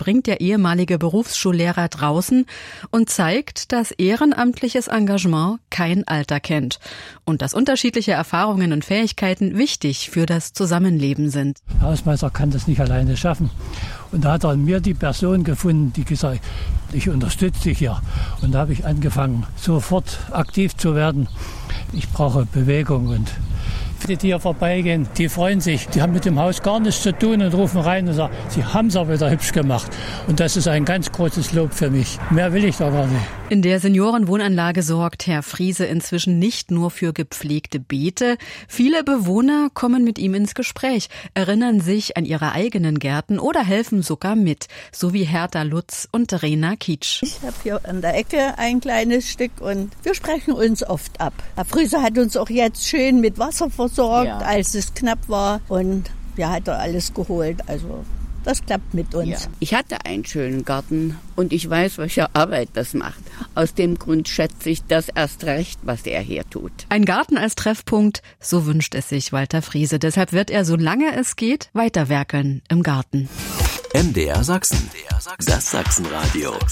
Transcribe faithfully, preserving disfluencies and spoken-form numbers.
verbringt der ehemalige Berufsschullehrer draußen und zeigt, dass ehrenamtliches Engagement kein Alter kennt und dass unterschiedliche Erfahrungen und Fähigkeiten wichtig für das Zusammenleben sind. Der Hausmeister kann das nicht alleine schaffen. Und da hat er in mir die Person gefunden, die gesagt hat, ich unterstütze dich hier. Und da habe ich angefangen, sofort aktiv zu werden. Ich brauche Bewegung und die, die hier vorbeigehen, die freuen sich. Die haben mit dem Haus gar nichts zu tun und rufen rein und sagen, sie haben es auch wieder hübsch gemacht. Und das ist ein ganz großes Lob für mich. Mehr will ich da gar nicht. In der Seniorenwohnanlage sorgt Herr Friese inzwischen nicht nur für gepflegte Beete. Viele Bewohner kommen mit ihm ins Gespräch, erinnern sich an ihre eigenen Gärten oder helfen sogar mit, so wie Hertha Lutz und Rena Kietsch. Ich habe hier an der Ecke ein kleines Stück und wir sprechen uns oft ab. Herr Friese hat uns auch jetzt schön mit Wasser versorgt, ja, als es knapp war, und wir hat er alles geholt, also das klappt mit uns. Ja. Ich hatte einen schönen Garten und ich weiß, welche Arbeit das macht. Aus dem Grund schätze ich das erst recht, was er hier tut. Ein Garten als Treffpunkt, so wünscht es sich Walter Friese. Deshalb wird er, solange es geht, weiterwerkeln im Garten. M D R Sachsen, das Sachsenradio.